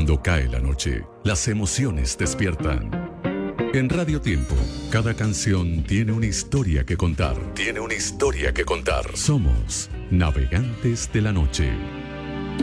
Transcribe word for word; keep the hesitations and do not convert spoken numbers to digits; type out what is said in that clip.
Cuando cae la noche, las emociones despiertan. En Radio Tiempo, cada canción tiene una historia que contar. Tiene una historia que contar. Somos Navegantes de la Noche.